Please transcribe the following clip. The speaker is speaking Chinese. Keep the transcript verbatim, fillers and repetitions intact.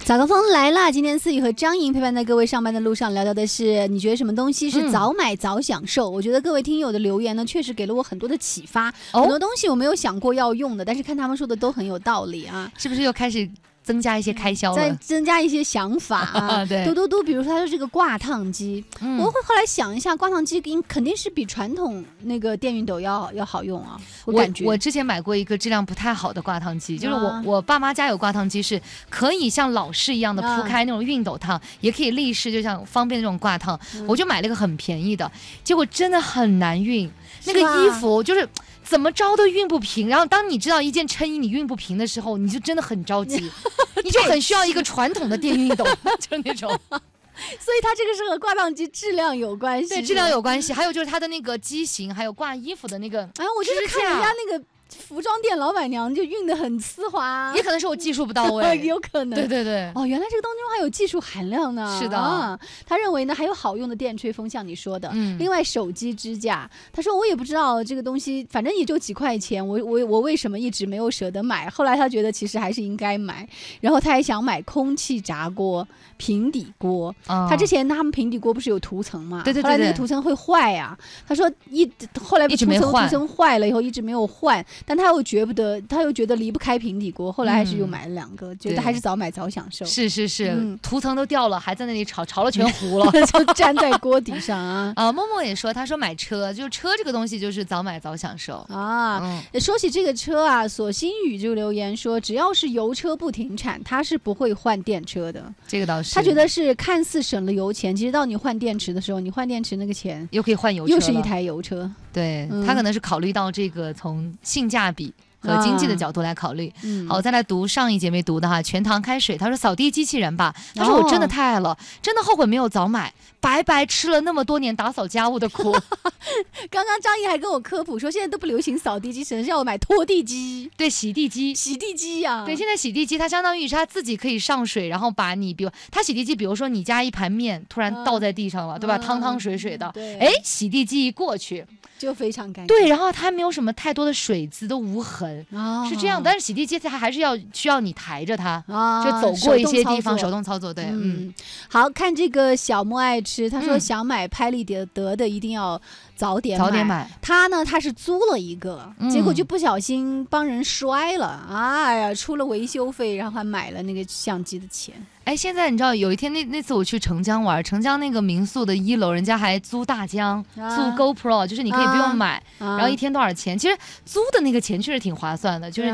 早高峰来啦！今天思雨和张莹陪伴在各位上班的路上，聊聊的是你觉得什么东西是早买早享受？嗯、我觉得各位听友的留言呢，确实给了我很多的启发。哦、很多东西我没有想过要用的，但是看他们说的都很有道理啊！ 是不是又开始增加一些开销了？ 再增加一些想法啊！ 对， 嘟嘟嘟，比如说他说这个挂烫机，嗯、我会后来想一下，挂烫机肯定是比传统那个电熨斗要要好用啊。我感觉我我之前买过一个质量不太好的挂烫机，就是我、啊、我爸妈家有挂烫机，是可以像老式一样的铺开那种熨斗烫，啊、也可以立式，就像方便那种挂烫。嗯、我就买了一个很便宜的，结果真的很难熨，那个衣服就是。怎么着都熨不平，然后当你知道一件衬衣你熨不平的时候，你就真的很着急，你就很需要一个传统的电熨斗，就是那种。 所以它这个是和挂烫机质量有关系， 对，质量有关系。还有就是它的那个机型，还有挂衣服的那个， 哎，我就是看人家那个服装店老板娘就熨得很丝滑， 也可能是我技术不到位， 有可能。 对对对， 哦，原来这个当中还有技术含量呢。 是的， 啊、他认为呢还有好用的电吹风，像你说的。嗯。另外手机支架，他说我也不知道这个东西，反正也就几块钱，我我我为什么一直没有舍得买？后来他觉得其实还是应该买，然后他还想买空气炸锅、平底锅。哦、他之前他们平底锅不是有涂层嘛？ 对对对对。 后来那个涂层会坏啊，他说一后来涂层涂层坏了以后一直没有换。但他又觉不得，他又觉得离不开平底锅，后来还是又买了两个，嗯、觉得还是早买早享受。 是是是，嗯、涂层都掉了，还在那里炒，炒了全糊了， 就粘在锅底上啊。 啊，默默也说，他说买车，就是车这个东西就是早买早享受啊。嗯、说起这个车啊，索心宇就留言说，只要是油车不停产，他是不会换电车的。 这个倒是， 他觉得是看似省了油钱，其实到你换电池的时候，你换电池那个钱又可以换油车， 又是一台油车。 对、嗯、他可能是考虑到这个从性价比和经济的角度来考虑。啊嗯、好，再来读上一节没读的哈，全糖开水，他说扫地机器人吧，他说我真的太爱了，哦、真的后悔没有早买，白白吃了那么多年打扫家务的苦。 刚刚张毅还跟我科普说，现在都不流行扫地机器人，是要买拖地机， 对，洗地机， 洗地机呀、啊， 对，现在洗地机它相当于是它自己可以上水，然后把你，比如它洗地机，比如说你家一盘面突然倒在地上了，嗯、对吧？汤汤水水的，哎、嗯，洗地机一过去。 就非常干净， 对，然后它没有什么太多的水渍，都无痕，哦、是这样。但是洗地机它还是要需要你抬着它，哦、就走过一些地方，手动操作。对，嗯， 嗯好看这个小莫爱吃，他说想买拍立得的一定要早点买。 早点买。 他呢，他是租了一个，嗯、结果就不小心帮人摔了，哎呀，出了维修费，然后还买了那个相机的钱。 哎，现在你知道有一天那那次我去澄江玩，澄江那个民宿的一楼，人家还租大疆，啊、租 GoPro， 就是你可以不用买，啊、然后一天多少钱？其实租的那个钱确实挺划算的，就是。